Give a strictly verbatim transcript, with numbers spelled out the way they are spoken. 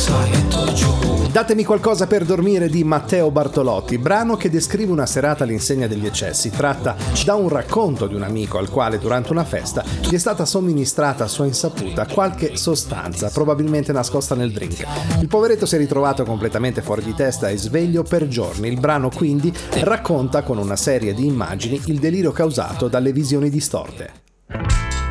Datemi qualcosa per dormire di Matteo Bartolotti, brano che descrive una serata all'insegna degli eccessi, tratta da un racconto di un amico al quale durante una festa gli è stata somministrata a sua insaputa qualche sostanza, probabilmente nascosta nel drink. Il poveretto si è ritrovato completamente fuori di testa e sveglio per giorni. Il brano quindi racconta con una serie di immagini il delirio causato dalle visioni distorte.